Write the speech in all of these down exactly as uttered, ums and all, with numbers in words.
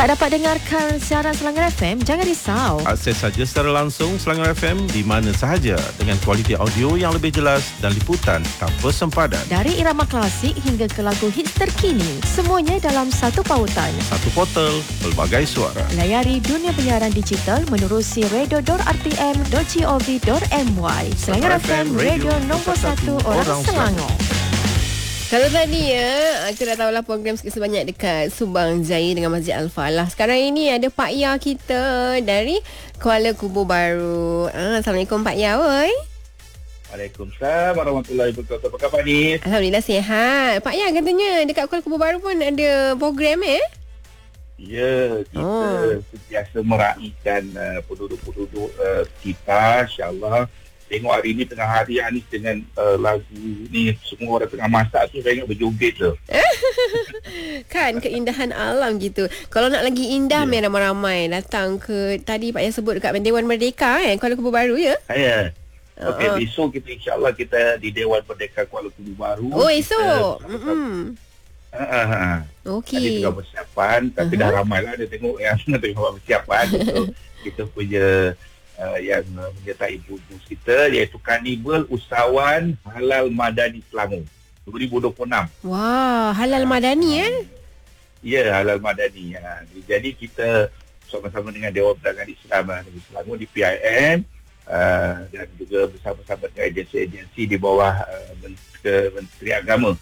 Tak dapat dengarkan siaran Selangor F M? Jangan risau. Akses saja secara langsung Selangor F M di mana sahaja dengan kualiti audio yang lebih jelas dan liputan tanpa sempadan. Dari irama klasik hingga ke lagu hits terkini, semuanya dalam satu pautan. Satu portal, pelbagai suara. Layari dunia penyiaran digital menerusi radio dot r t m dot gov dot m y. Selangor F M, radio nombor satu orang, orang Selangor. Kalau tadi ya, kita dah tahulah program sikit sebanyak dekat Subang Jaya dengan Masjid Al-Falah. Sekarang ini ada Pak Ya kita dari Kuala Kubu Baru. Ah, Assalamualaikum Pak Ya, oi. Waalaikumsalam warahmatullahi wabarakatuh. Apa khabar ni? Alhamdulillah sihat. Pak Ya katanya dekat Kuala Kubu Baru pun ada program eh? Ya, kita Oh. sentiasa meraihkan uh, penduduk-penduduk uh, kita, insyaAllah. Tengok hari ni tengah hari Anis dengan uh, lagu ni, semua orang tengah masak tu, saya ingat berjoget tu. Kan keindahan alam gitu. Kalau nak lagi indah, Ya. yeah. ramai-ramai datang ke, tadi Pak Ya sebut dekat Dewan Merdeka eh, Kuala Kubu Baru ya? Ya. Okey, Uh-uh. besok kita insyaAllah kita di Dewan Merdeka Kuala Kubu Baru. Oh, Kita esok. sama-sama- Mm-mm. Ha, ha, ha. Tadi Okey. tengah persiapan, tapi Uh-huh. dah ramai lah. Dia tengok yang tengok persiapan untuk kita punya uh, yang uh, menyertai ibu-ibu kita, iaitu Karnival Usahawan Halal Madani Selangor dua ribu dua puluh enam. Wah, halal madani eh? Ya, Halal Madani. Ha. Jadi kita bersama-sama dengan Dewan Perdagangan Islam uh, Negeri Selangor di P I M uh, dan juga bersama-sama dengan agensi-agensi di bawah uh, Menteri, Menteri Agama.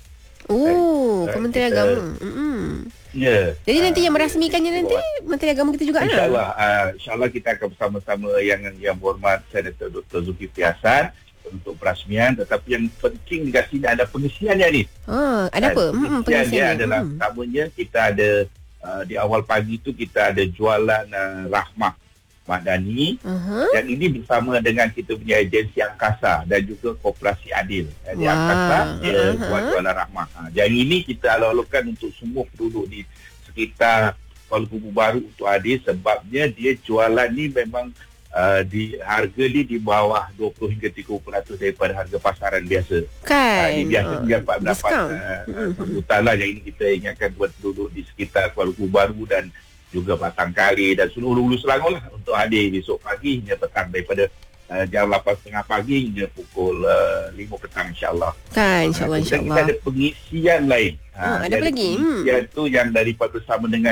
Oh, Baik, Kementerian kita- Agama. Mm-mm. Ya. Jadi nanti yang Ah, merasmikannya nanti Menteri Agama kita juga lah. InsyaAllah, uh, insyaAllah kita akan bersama-sama yang yang berhormat Senator Doktor Zulkifli Hasan untuk perasmian. Tetapi yang penting dekat sini ada pengisiannya ni. Ah, ada apa? Hmm, Pengisian dia pengisiannya. adalah Hmm. pertamanya kita ada uh, di awal pagi tu kita ada jualan uh, Rahmah Madani. Aha. Dan ini bersama dengan kita punya agensi Angkasa dan juga Koperasi Adil. Jadi Wah, Angkasa dia aha. buat jualan Rahmah. Ha, dan ini kita alok-alokkan untuk semua penduduk di sekitar Kuala Kubu Baru untuk adil, sebabnya dia jualan ni memang uh, di harga ni di bawah dua puluh hingga tiga puluh peratus daripada harga pasaran biasa. Kan. Uh, ini biasa Ah, dia dapat mendapat diskaun. uh, Mm-mm. sambutan lah. Yang ini kita ingatkan buat penduduk di sekitar Kuala Kubu Baru dan juga Batang Kali dan seluruh hulu Selangor lah untuk hadir besok pagi hingga petang daripada uh, jam lapan tiga puluh pagi hingga pukul uh, lima petang insyaAllah. Kan, insyaAllah, Uh, kemudian insyaAllah. kita ada pengisian lain. Oh, ada apa lagi? Pengisian tu yang daripada bersama dengan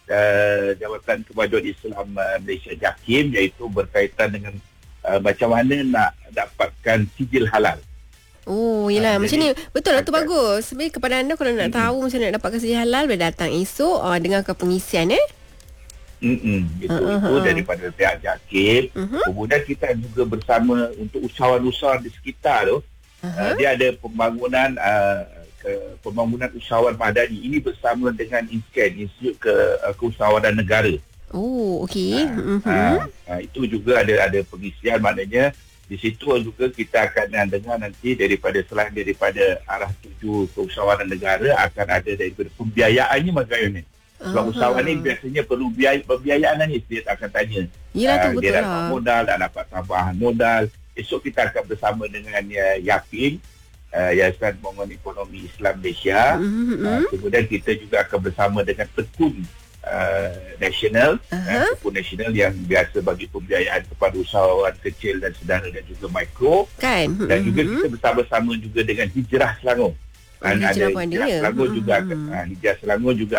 uh, Jabatan Kemajuan Islam uh, Malaysia JAKIM, iaitu berkaitan dengan uh, macam mana nak dapatkan sijil halal. Oh, yelah. Ah, Macam jadi- ni. Betul lah tu akan- bagus. Sebenarnya kepada anda kalau nak Mm-mm. tahu macam mana nak dapatkan sijil halal, boleh datang esok uh, dengarkan pengisian eh. Mm-mm, itu, Uh, uh, itu uh. daripada pihak JAKIM. Uh-huh. Kemudian kita juga bersama untuk usahawan-usahawan di sekitar tu. Uh, dia ada pembangunan uh, ke, pembangunan usahawan madani. Ini bersama dengan INSCAN, Institut ke, uh, Keusahawanan Negara. Oh, okey. Uh, Mm-hmm. uh, itu juga ada ada pengisian, maknanya di situ juga kita akan dengar nanti daripada selain daripada arah tuju keusahawanan negara, akan ada daripada pembiayaannya bagaimana. Sebab Aha. usahawan ni biasanya perlu biaya, pembiayaan ni dia akan tanya. Yelah tu Ah, betul dia dapat lah. modal, tak dapat tambahan modal. Esok kita akan bersama dengan uh, YAPIN, uh, Yayasan Pembangunan Ekonomi Islam Malaysia. Mm-hmm. Uh, kemudian kita juga akan bersama dengan Tekun uh, Nasional, Aha. uh, Tekun Nasional yang biasa bagi pembiayaan kepada usahawan kecil dan sedara dan juga mikro. Kan. Dan juga Mm-hmm. kita bersama-sama juga dengan Hijrah Selangor. Oh, Dan Hijrah ada pun ada Hijrah ya? Selangor juga, Mm-mm. uh, Hijrah Selangor juga